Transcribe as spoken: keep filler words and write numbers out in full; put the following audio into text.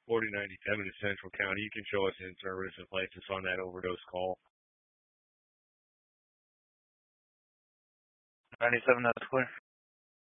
forty ninety-seven is Central County. You can show us in service and place us on that overdose call. ninety-seven, that's clear.